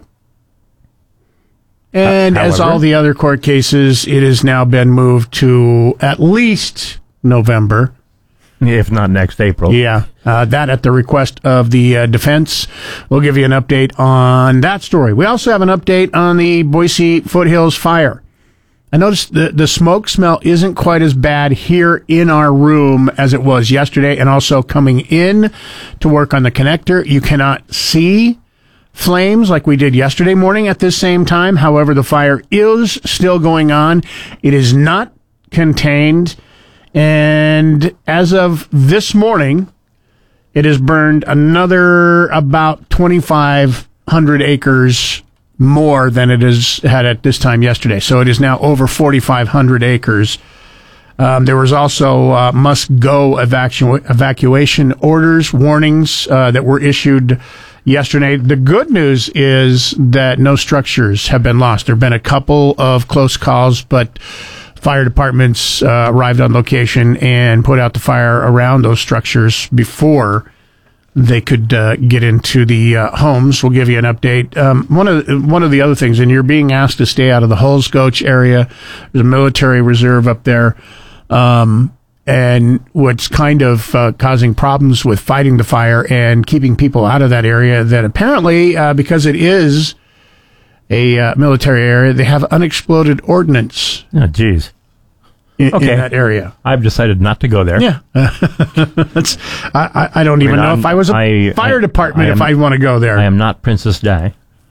And uh, as all the other court cases, it has now been moved to at least November. If not next April. Yeah, uh, that at the request of the uh, defense. We'll give you an update on that story. We also have an update on the Boise Foothills fire. I noticed the, the smoke smell isn't quite as bad here in our room as it was yesterday, and also coming in to work on the connector. You cannot see flames like we did yesterday morning at this same time. However, the fire is still going on. It is not contained. And as of this morning, it has burned another about twenty-five hundred acres more than it has had at this time yesterday. So it is now over forty-five hundred acres. Um, there was also uh, must-go evacu- evacuation orders, warnings uh, that were issued yesterday. The good news is that no structures have been lost. There have been a couple of close calls, but fire departments uh, arrived on location and put out the fire around those structures before they could uh, get into the uh, homes. We'll give you an update. Um, one of the, one of the other things, and you're being asked to stay out of the Hulls-Gulch area. There's a military reserve up there, um, and what's kind of uh, causing problems with fighting the fire and keeping people out of that area. That apparently, uh, because it is a uh, military area, they have unexploded ordnance. Oh, geez. In, okay. in that area. I've decided not to go there. Yeah. That's, I, I don't even I mean, know I'm, if I was a I, fire I, department I am, if I want to go there. I am not Princess Di.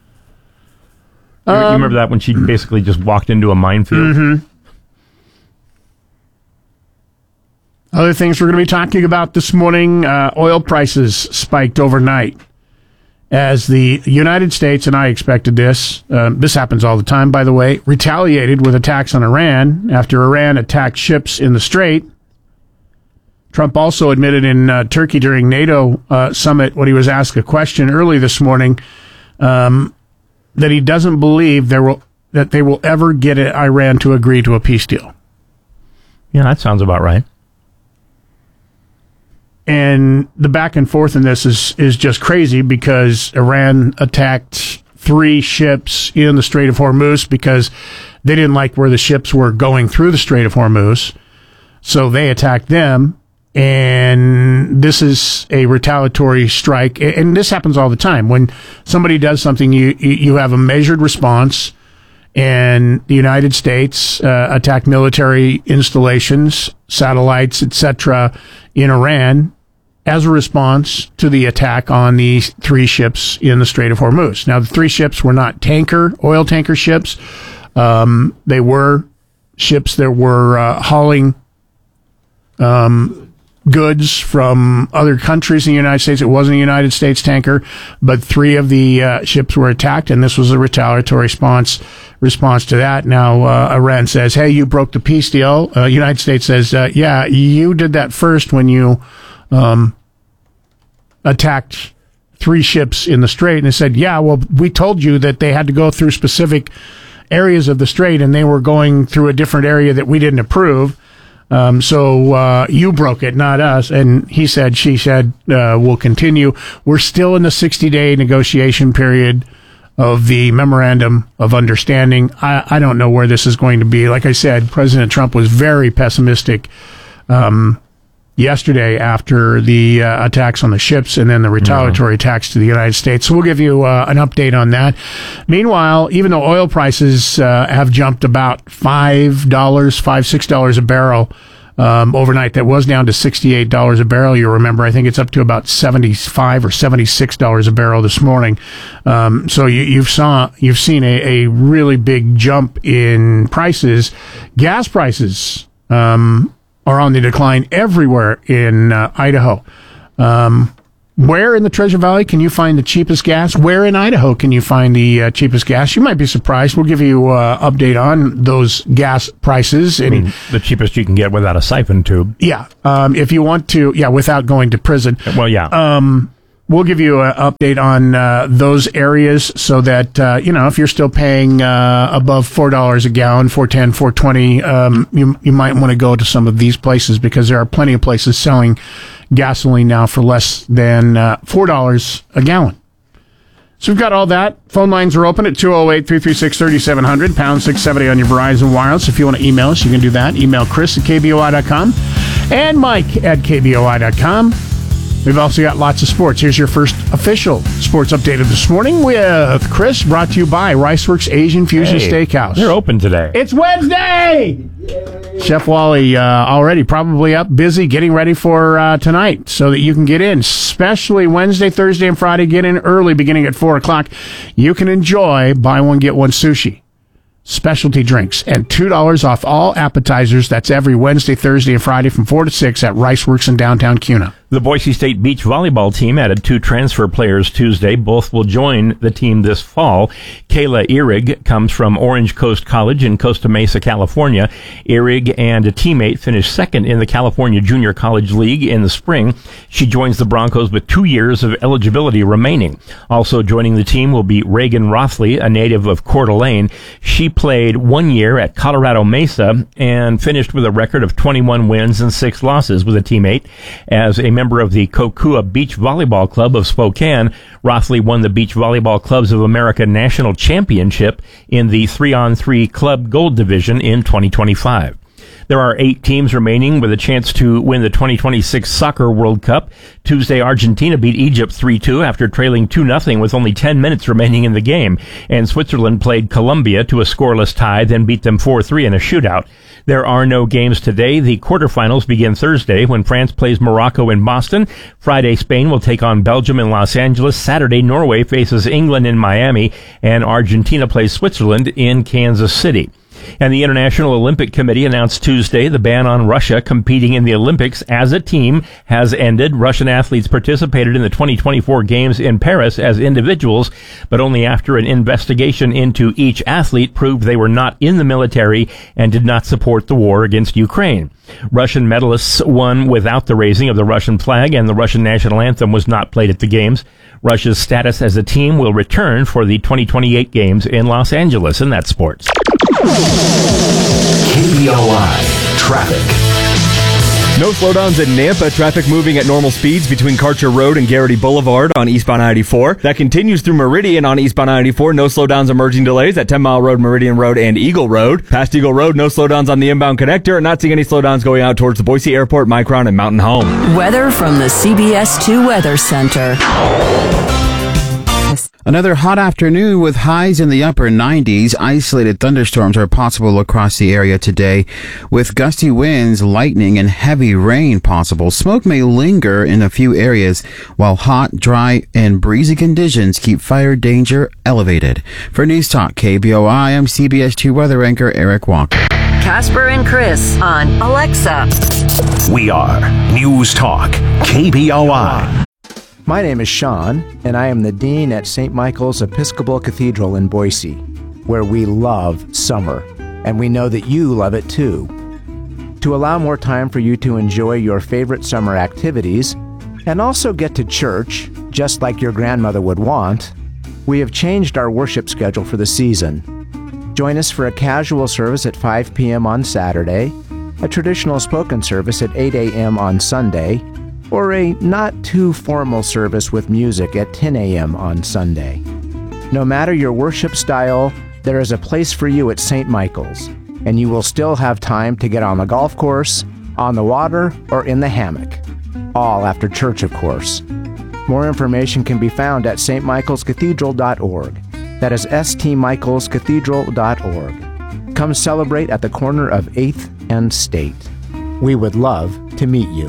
You, um, you remember that when she basically just walked into a minefield? Mm-hmm. Other things we're going to be talking about this morning, uh, oil prices spiked overnight. As the United States, and I expected this, uh, this happens all the time, by the way, retaliated with attacks on Iran after Iran attacked ships in the Strait. Trump also admitted in uh, Turkey during NATO uh, summit when he was asked a question early this morning um, that he doesn't believe there will that they will ever get Iran to agree to a peace deal. Yeah, that sounds about right. And the back and forth in this is, is just crazy because Iran attacked three ships in the Strait of Hormuz because they didn't like where the ships were going through the Strait of Hormuz. So they attacked them. And this is a retaliatory strike. And this happens all the time. When somebody does something, you, you have a measured response. And the United States uh, attacked military installations, satellites, et cetera in Iran as a response to the attack on the three ships in the Strait of Hormuz. Now, the three ships were not tanker, oil tanker ships. Um, they were ships that were uh, hauling um, goods from other countries in the United States. It wasn't a United States tanker, but three of the uh, ships were attacked, and this was a retaliatory response response to that. Now, uh, Iran says, hey, you broke the peace deal. Uh, United States says, uh, yeah, you did that first when you um, attacked three ships in the Strait. And they said, yeah, well, we told you that they had to go through specific areas of the Strait, and they were going through a different area that we didn't approve. Um, so uh, you broke it, not us. And he said, she said, uh, we'll continue. We're still in the sixty-day negotiation period of the Memorandum of Understanding. I, I don't know where this is going to be. Like I said, President Trump was very pessimistic um, yesterday after the uh, attacks on the ships and then the retaliatory yeah. attacks to the United States. So we'll give you uh, an update on that. Meanwhile, even though oil prices uh, have jumped about five dollars, five dollars, six dollars a barrel um, overnight. That was down to sixty-eight dollars a barrel. You remember, I think it's up to about seventy-five or seventy-six dollars a barrel this morning. Um, so you, you've saw you've seen a, a really big jump in prices. Gas prices um, are on the decline everywhere in uh, Idaho. Um, Where in the Treasure Valley can you find the cheapest gas? Where in Idaho can you find the uh, cheapest gas? You might be surprised. We'll give you an uh, update on those gas prices. I mean, the cheapest you can get without a siphon tube. Yeah. Um, if you want to, yeah, without going to prison. Well, yeah. Um, we'll give you an update on uh, those areas so that, uh, you know, if you're still paying uh, above four dollars a gallon, four ten, four twenty, um, you, you might want to go to some of these places because there are plenty of places selling gasoline now for less than uh, four dollars a gallon. So we've got all that. Phone lines are open at two oh eight, three three six, three seven zero zero, pound six seventy on your Verizon Wireless. If you want to email us, you can do that. Email Chris at K B O I dot com and Mike at K B O I dot com. We've also got lots of sports. Here's your first official sports update of this morning with Chris, brought to you by Riceworks Asian Fusion Hey, Steakhouse. They're open today. It's Wednesday! Yay. Chef Wally uh, already probably up, busy, getting ready for uh, tonight so that you can get in, especially Wednesday, Thursday, and Friday. Get in early, beginning at four o'clock. You can enjoy buy one, get one sushi, specialty drinks, and two dollars off all appetizers. That's every Wednesday, Thursday, and Friday from four to six at Riceworks in downtown Kuna. The Boise State beach volleyball team added two transfer players Tuesday. Both will join the team this fall. Kayla Ehrig comes from Orange Coast College in Costa Mesa, California. Ehrig and a teammate finished second in the California Junior College League in the spring. She joins the Broncos with two years of eligibility remaining. Also joining the team will be Reagan Rothley, a native of Coeur d'Alene. She played one year at Colorado Mesa and finished with a record of twenty-one wins and six losses with a teammate. As a member of the Kokua Beach Volleyball Club of Spokane, Rothley won the Beach Volleyball Clubs of America National Championship in the three on three Club Gold Division in twenty twenty-five. There are eight teams remaining with a chance to win the twenty twenty-six Soccer World Cup. Tuesday, Argentina beat Egypt three two after trailing two nothing with only ten minutes remaining in the game. And Switzerland played Colombia to a scoreless tie, then beat them four three in a shootout. There are no games today. The quarterfinals begin Thursday when France plays Morocco in Boston. Friday, Spain will take on Belgium in Los Angeles. Saturday, Norway faces England in Miami. And Argentina plays Switzerland in Kansas City. And the International Olympic Committee announced Tuesday the ban on Russia competing in the Olympics as a team has ended. Russian athletes participated in the twenty twenty-four Games in Paris as individuals, but only after an investigation into each athlete proved they were not in the military and did not support the war against Ukraine. Russian medalists won without the raising of the Russian flag, and the Russian national anthem was not played at the Games. Russia's status as a team will return for the twenty twenty-eight Games in Los Angeles, and that's sports. K B O I Traffic. No slowdowns in Nampa. Traffic moving at normal speeds between Karcher Road and Garrity Boulevard on eastbound I eighty-four. That continues through Meridian on eastbound I eighty-four. No slowdowns, emerging delays at ten Mile Road, Meridian Road, and Eagle Road. Past Eagle Road, no slowdowns on the inbound connector. Not seeing any slowdowns going out towards the Boise Airport, Micron, and Mountain Home. Weather from the C B S two Weather Center. Another hot afternoon with highs in the upper nineties. Isolated thunderstorms are possible across the area today, with gusty winds, lightning, and heavy rain possible. Smoke may linger in a few areas, while hot, dry, and breezy conditions keep fire danger elevated. For News Talk K B O I, I'm C B S two weather anchor Eric Walker. Casper and Chris on Alexa. We are News Talk K B O I. My name is Sean, and I am the Dean at Saint Michael's Episcopal Cathedral in Boise, where we love summer, and we know that you love it too. To allow more time for you to enjoy your favorite summer activities, and also get to church, just like your grandmother would want, we have changed our worship schedule for the season. Join us for a casual service at five p.m. on Saturday, a traditional spoken service at eight a.m. on Sunday, or a not-too-formal service with music at ten a.m. on Sunday. No matter your worship style, there is a place for you at Saint Michael's, and you will still have time to get on the golf course, on the water, or in the hammock. All after church, of course. More information can be found at s t michaels cathedral dot org. That is s t michaels cathedral dot org. Come celebrate at the corner of eighth and State. We would love to meet you.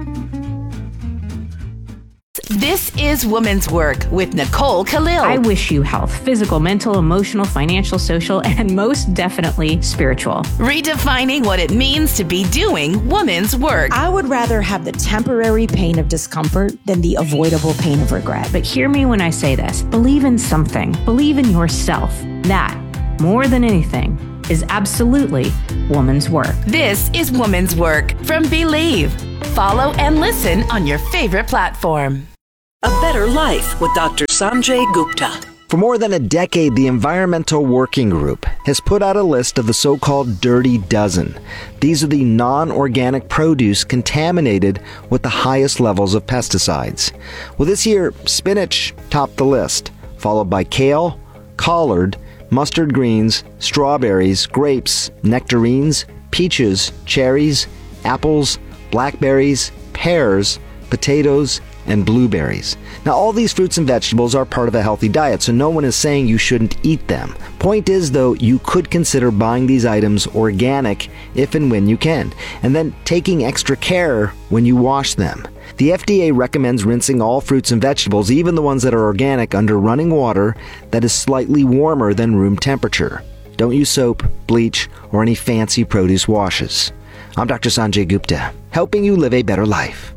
This is Woman's Work with Nicole Khalil. I wish you health, physical, mental, emotional, financial, social, and most definitely spiritual. Redefining what it means to be doing woman's work. I would rather have the temporary pain of discomfort than the avoidable pain of regret. But hear me when I say this. Believe in something. Believe in yourself. That, more than anything, is absolutely woman's work. This is Woman's Work from Believe. Follow and listen on your favorite platform. A Better Life with Doctor Sanjay Gupta. For more than a decade, the Environmental Working Group has put out a list of the so-called Dirty Dozen. These are the non-organic produce contaminated with the highest levels of pesticides. Well, this year, spinach topped the list, followed by kale, collard, mustard greens, strawberries, grapes, nectarines, peaches, cherries, apples, blackberries, pears, potatoes, and blueberries. Now, all these fruits and vegetables are part of a healthy diet, so no one is saying you shouldn't eat them. Point is, though, you could consider buying these items organic if and when you can, and then taking extra care when you wash them. The F D A recommends rinsing all fruits and vegetables, even the ones that are organic, under running water that is slightly warmer than room temperature. Don't use soap, bleach, or any fancy produce washes. I'm Doctor Sanjay Gupta, helping you live a better life.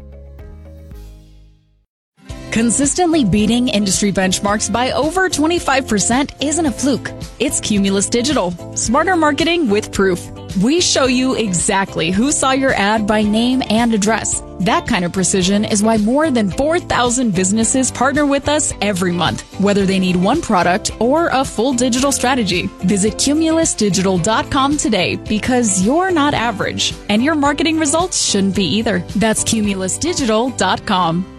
Consistently beating industry benchmarks by over twenty-five percent isn't a fluke. It's Cumulus Digital. Smarter marketing with proof. We show you exactly who saw your ad by name and address. That kind of precision is why more than four thousand businesses partner with us every month, whether they need one product or a full digital strategy. Visit cumulus digital dot com today, because you're not average, and your marketing results shouldn't be either. That's cumulus digital dot com.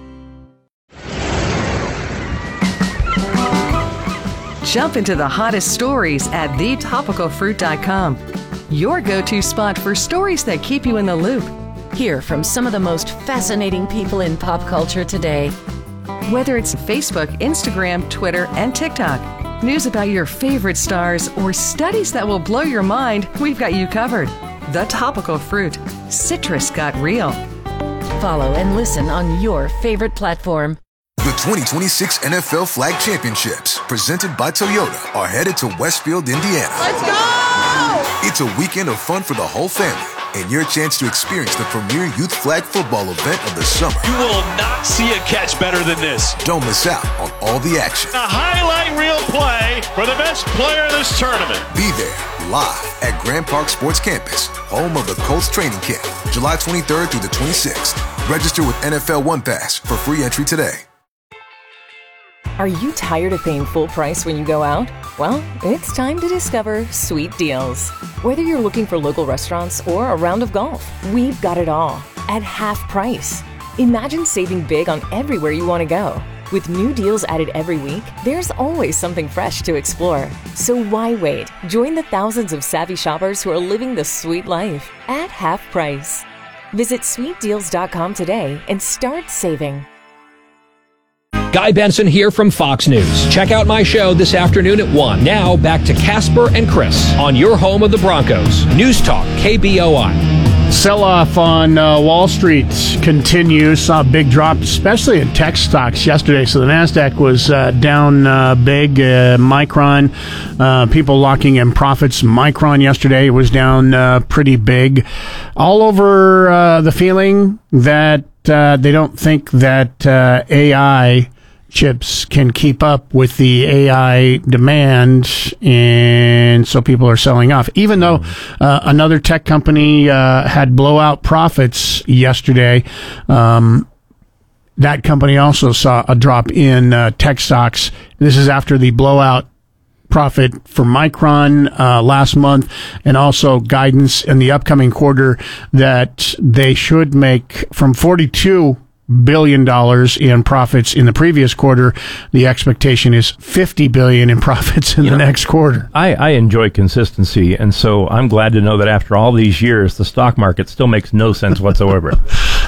Jump into the hottest stories at the topical fruit dot com. Your go-to spot for stories that keep you in the loop. Hear from some of the most fascinating people in pop culture today. Whether it's Facebook, Instagram, Twitter, and TikTok, news about your favorite stars, or studies that will blow your mind, we've got you covered. The Topical Fruit. Citrus got real. Follow and listen on your favorite platform. The twenty twenty-six N F L Flag Championships, presented by Toyota, are headed to Westfield, Indiana. Let's go! It's a weekend of fun for the whole family, and your chance to experience the premier youth flag football event of the summer. You will not see a catch better than this. Don't miss out on all the action. A highlight reel play for the best player in this tournament. Be there, live at Grand Park Sports Campus, home of the Colts training camp, July twenty-third through the twenty-sixth. Register with N F L One Pass for free entry today. Are you tired of paying full price when you go out? Well, it's time to discover Sweet Deals. Whether you're looking for local restaurants or a round of golf, we've got it all at half price. Imagine saving big on everywhere you want to go. With new deals added every week, there's always something fresh to explore. So why wait? Join the thousands of savvy shoppers who are living the sweet life at half price. Visit sweet deals dot com today and start saving. Guy Benson here from Fox News. Check out my show this afternoon at one. Now back to Casper and Chris on your home of the Broncos. News Talk K B O I. Sell-off on uh, Wall Street continues. Saw a big drop, especially in tech stocks yesterday. So the NASDAQ was uh, down uh, big. Uh, Micron, uh, people locking in profits. Micron yesterday was down uh, pretty big. All over uh, the feeling that uh, they don't think that uh, A I chips can keep up with the A I demand, and so people are selling off. Even though uh, another tech company uh, had blowout profits yesterday, um, that company also saw a drop in uh, tech stocks. This is after the blowout profit for Micron uh, last month, and also guidance in the upcoming quarter that they should make from forty-two billion dollars in profits in the previous quarter. The expectation is fifty billion dollars in profits in you the know, next quarter. I, I enjoy consistency, and so I'm glad to know that after all these years, the stock market still makes no sense whatsoever.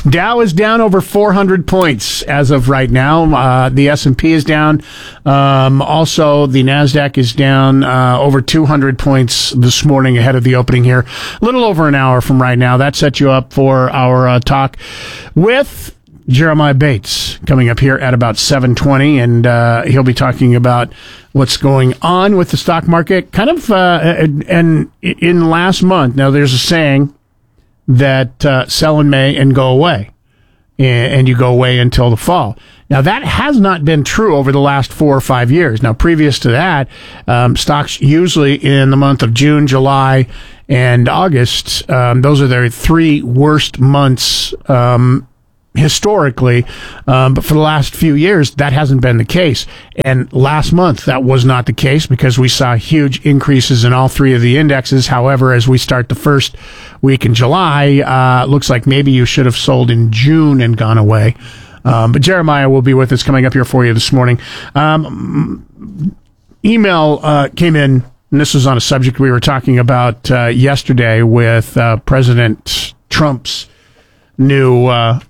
Dow is down over four hundred points as of right now. Uh, the S and P is down. Um, also, the NASDAQ is down uh, over two hundred points this morning ahead of the opening here. A little over an hour from right now. That sets you up for our uh, talk with Jeremiah Bates coming up here at about seven twenty, and uh, he'll be talking about what's going on with the stock market. Kind of, uh, and in last month, now there's a saying that uh, sell in May and go away, and you go away until the fall. Now, that has not been true over the last four or five years. Now, previous to that, um, stocks usually in the month of June, July, and August, um, those are their three worst months um historically, um, but for the last few years, that hasn't been the case. And last month, that was not the case because we saw huge increases in all three of the indexes. However, as we start the first week in July, uh, looks like maybe you should have sold in June and gone away. Um, but Jeremiah will be with us coming up here for you this morning. Um, email uh, came in, and this was on a subject we were talking about uh, yesterday with uh, President Trump's new uh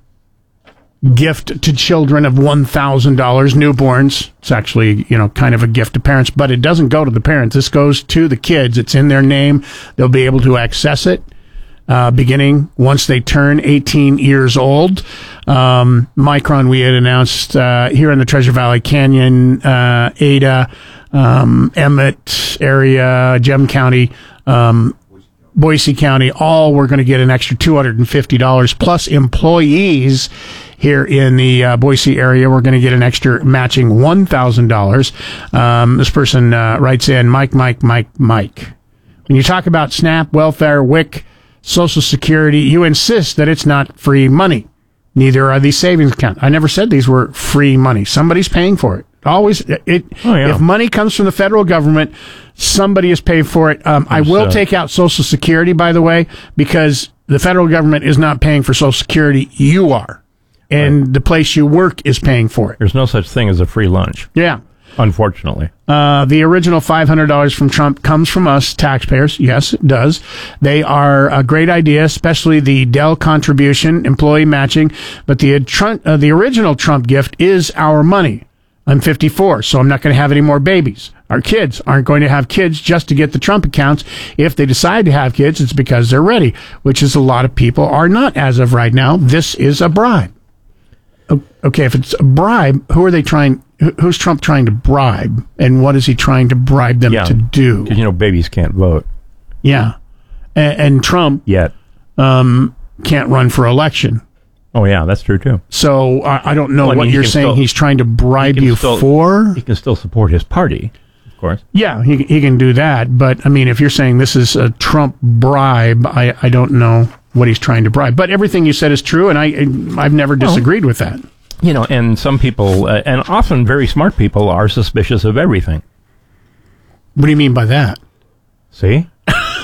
gift to children of one thousand dollars, newborns. It's actually, you know, kind of a gift to parents, but it doesn't go to the parents. This goes to the kids. It's in their name. They'll be able to access it uh, beginning once they turn eighteen years old. Um, Micron, we had announced uh, here in the Treasure Valley Canyon, uh, Ada, um, Emmett area, Gem County, um, Boise County, all we're going to get an extra two hundred fifty dollars plus employees. Here in the uh, Boise area, we're going to get an extra matching one thousand dollars. Um, this person uh, writes in, Mike, Mike, Mike, Mike. When you talk about SNAP, welfare, W I C, Social Security, you insist that it's not free money. Neither are these savings accounts. I never said these were free money. Somebody's paying for it. Always, it. Oh, yeah. If money comes from the federal government, somebody is paying for it. Um, I will so. take out Social Security, by the way, because the federal government is not paying for Social Security. You are. And right. The place you work is paying for it. There's no such thing as a free lunch. Yeah. Unfortunately. Uh, the original five hundred dollars from Trump comes from us, taxpayers. Yes, it does. They are a great idea, especially the Dell contribution, employee matching. But the, uh, the original Trump gift is our money. I'm fifty-four, so I'm not going to have any more babies. Our kids aren't going to have kids just to get the Trump accounts. If they decide to have kids, it's because they're ready, which is a lot of people are not as of right now. This is a bribe. Okay, if it's a bribe, who are they trying? Who's Trump trying to bribe, and what is he trying to bribe them yeah, to do? Because you know babies can't vote. Yeah, and, and Trump yet um, can't run for election. Oh yeah, that's true too. So uh, I don't know well, I what mean, you're saying. Still, he's trying to bribe you still, for. He can still support his party, of course. Yeah, he he can do that. But I mean, if you're saying this is a Trump bribe, I I don't know what he's trying to bribe. But everything you said is true, and I I've never disagreed well, with that. You know, and some people, uh, and often very smart people, are suspicious of everything. What do you mean by that? See? K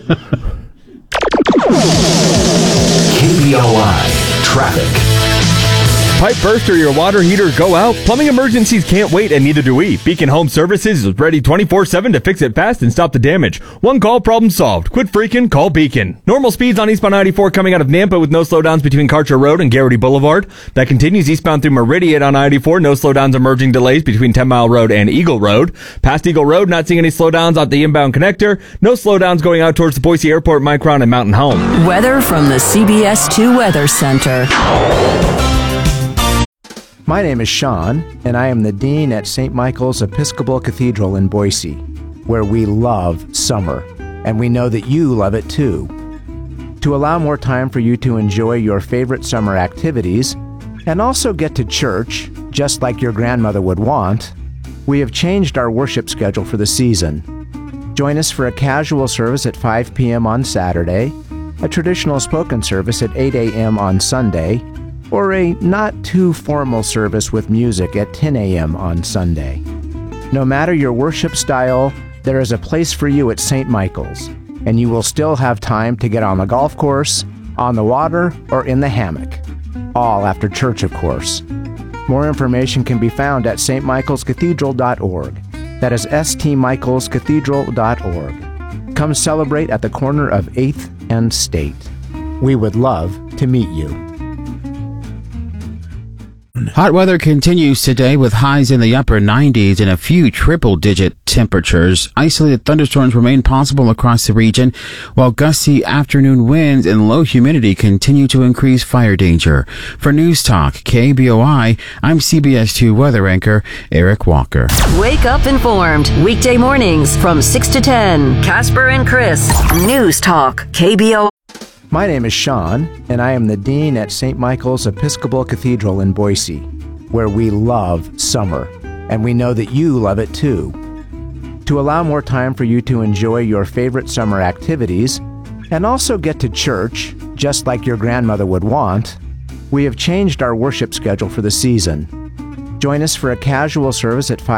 B O I Traffic. Pipe burst or your water heater go out? Plumbing emergencies can't wait, and neither do we. Beacon Home Services is ready twenty-four seven to fix it fast and stop the damage. One call, problem solved. Quit freaking, call Beacon. Normal speeds on eastbound ninety-four coming out of Nampa with no slowdowns between Karcher Road and Garrity Boulevard. That continues eastbound through Meridian on ninety-four. No slowdowns, emerging delays between ten Mile Road and Eagle Road. Past Eagle Road, not seeing any slowdowns at the inbound connector. No slowdowns going out towards the Boise Airport, Micron, and Mountain Home. Weather from the C B S two Weather Center. My name is Sean, and I am the Dean at Saint Michael's Episcopal Cathedral in Boise, where we love summer, and we know that you love it too. To allow more time for you to enjoy your favorite summer activities, and also get to church, just like your grandmother would want, we have changed our worship schedule for the season. Join us for a casual service at five p.m. on Saturday, a traditional spoken service at eight a.m. on Sunday, or a not-too-formal service with music at ten a.m. on Sunday. No matter your worship style, there is a place for you at Saint Michael's, and you will still have time to get on the golf course, on the water, or in the hammock. All after church, of course. More information can be found at s t michaels cathedral dot org. That is s t michaels cathedral dot org. Come celebrate at the corner of eighth and State. We would love to meet you. Hot weather continues today with highs in the upper nineties and a few triple-digit temperatures. Isolated thunderstorms remain possible across the region, while gusty afternoon winds and low humidity continue to increase fire danger. For News Talk K B O I, I'm C B S two weather anchor Eric Walker. Wake up informed. Weekday mornings from six to ten. Casper and Chris. News Talk K B O I. My name is Sean, and I am the Dean at Saint Michael's Episcopal Cathedral in Boise, where we love summer, and we know that you love it too. To allow more time for you to enjoy your favorite summer activities, and also get to church, just like your grandmother would want, we have changed our worship schedule for the season. Join us for a casual service at five